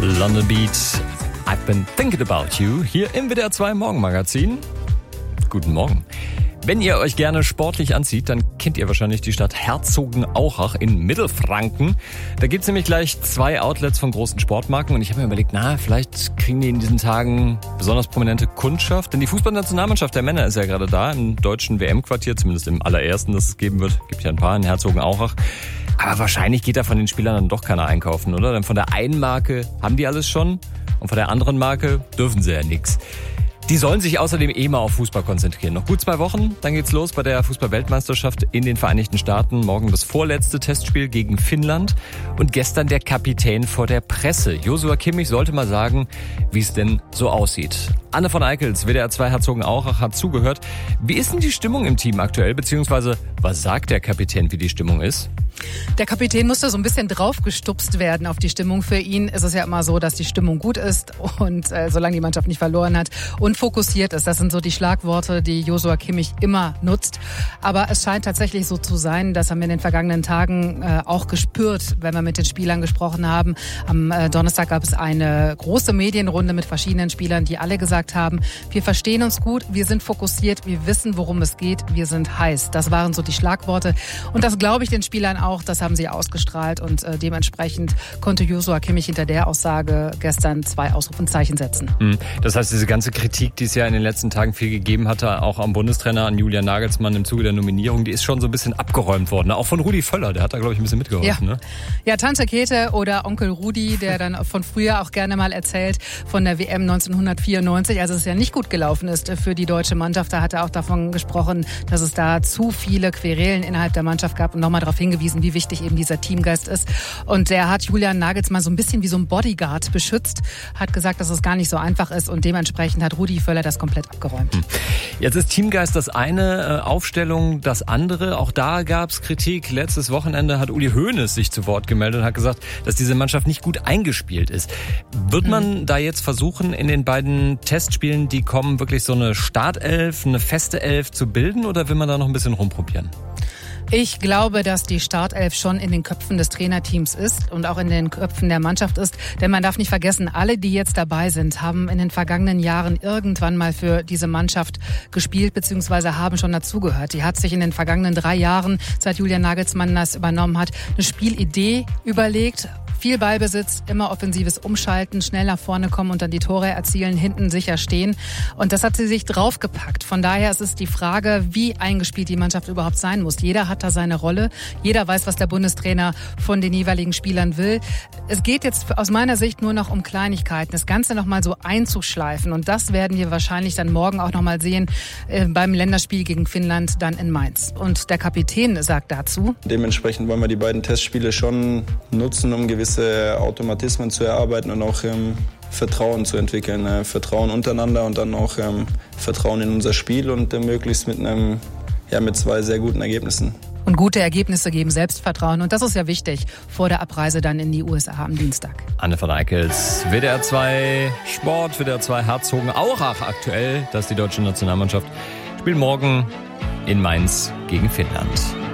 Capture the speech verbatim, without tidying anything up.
London Beat, I've been thinking about you, hier im W D R zwei Morgenmagazin. Guten Morgen. Wenn ihr euch gerne sportlich anzieht, dann kennt ihr wahrscheinlich die Stadt Herzogenaurach in Mittelfranken. Da gibt's nämlich gleich zwei Outlets von großen Sportmarken und ich habe mir überlegt, na, vielleicht kriegen die in diesen Tagen besonders prominente Kundschaft. Denn die Fußballnationalmannschaft der Männer ist ja gerade da, im deutschen W M-Quartier, zumindest im allerersten, das es geben wird. Gibt ja ein paar in Herzogenaurach. Aber wahrscheinlich geht da von den Spielern dann doch keiner einkaufen, oder? Denn von der einen Marke haben die alles schon und von der anderen Marke dürfen sie ja nichts. Die sollen sich außerdem eh mal auf Fußball konzentrieren. Noch gut zwei Wochen, dann geht's los bei der Fußball-Weltmeisterschaft in den Vereinigten Staaten. Morgen das vorletzte Testspiel gegen Finnland und gestern der Kapitän vor der Presse. Joshua Kimmich sollte mal sagen, wie es denn so aussieht. Anne von Eickels, W D R zwei Herzogenaurach, hat zugehört. Wie ist denn die Stimmung im Team aktuell, beziehungsweise was sagt der Kapitän, wie die Stimmung ist? Der Kapitän musste so ein bisschen draufgestupst werden auf die Stimmung. Für ihn ist es ja immer so, dass die Stimmung gut ist und äh, solange die Mannschaft nicht verloren hat und fokussiert ist. Das sind so die Schlagworte, die Joshua Kimmich immer nutzt. Aber es scheint tatsächlich so zu sein, das haben wir in den vergangenen Tagen äh, auch gespürt, wenn wir mit den Spielern gesprochen haben. Am äh, Donnerstag gab es eine große Medienrunde mit verschiedenen Spielern, die alle gesagt haben, wir verstehen uns gut, wir sind fokussiert, wir wissen, worum es geht, wir sind heiß. Das waren so die Schlagworte. Und das glaube ich den Spielern auch. Auch das haben sie ausgestrahlt und äh, dementsprechend konnte Joshua Kimmich hinter der Aussage gestern zwei Ausrufezeichen setzen. Das heißt, diese ganze Kritik, die es ja in den letzten Tagen viel gegeben hatte, auch am Bundestrainer, an Julian Nagelsmann im Zuge der Nominierung, die ist schon so ein bisschen abgeräumt worden. Auch von Rudi Völler, der hat da, glaube ich, ein bisschen mitgeholfen. Ja, ne? ja, Tante Käthe oder Onkel Rudi, der dann von früher auch gerne mal erzählt von der W M neunzehnhundertvierundneunzig, als es ja nicht gut gelaufen ist für die deutsche Mannschaft. Da hat er auch davon gesprochen, dass es da zu viele Querelen innerhalb der Mannschaft gab und nochmal darauf hingewiesen, wie wichtig eben dieser Teamgeist ist. Und der hat Julian Nagelsmann so ein bisschen wie so ein Bodyguard beschützt, hat gesagt, dass es gar nicht so einfach ist und dementsprechend hat Rudi Völler das komplett abgeräumt. Jetzt ist Teamgeist das eine, Aufstellung das andere. Auch da gab es Kritik. Letztes Wochenende hat Uli Hoeneß sich zu Wort gemeldet und hat gesagt, dass diese Mannschaft nicht gut eingespielt ist. Wird man mhm. da jetzt versuchen, in den beiden Testspielen, die kommen, wirklich so eine Startelf, eine feste Elf zu bilden oder will man da noch ein bisschen rumprobieren? Ich glaube, dass die Startelf schon in den Köpfen des Trainerteams ist und auch in den Köpfen der Mannschaft ist. Denn man darf nicht vergessen, alle, die jetzt dabei sind, haben in den vergangenen Jahren irgendwann mal für diese Mannschaft gespielt bzw. haben schon dazugehört. Die hat sich in den vergangenen drei Jahren, seit Julian Nagelsmann das übernommen hat, eine Spielidee überlegt. Viel Ballbesitz, immer offensives Umschalten, schnell nach vorne kommen und dann die Tore erzielen, hinten sicher stehen. Und das hat sie sich draufgepackt. Von daher ist es die Frage, wie eingespielt die Mannschaft überhaupt sein muss. Jeder hat da seine Rolle. Jeder weiß, was der Bundestrainer von den jeweiligen Spielern will. Es geht jetzt aus meiner Sicht nur noch um Kleinigkeiten, das Ganze nochmal so einzuschleifen. Und das werden wir wahrscheinlich dann morgen auch nochmal sehen äh, beim Länderspiel gegen Finnland dann in Mainz. Und der Kapitän sagt dazu: Dementsprechend wollen wir die beiden Testspiele schon nutzen, um gewisse Automatismen zu erarbeiten und auch ähm, Vertrauen zu entwickeln. Äh, Vertrauen untereinander und dann auch ähm, Vertrauen in unser Spiel und äh, möglichst mit einem, ja, mit zwei sehr guten Ergebnissen. Und gute Ergebnisse geben Selbstvertrauen. Und das ist ja wichtig vor der Abreise dann in die U S A am Dienstag. Anne von Eickels, W D R zwei Sport, W D R zwei Herzogenaurach aktuell. Das ist die deutsche Nationalmannschaft. Spielt morgen in Mainz gegen Finnland.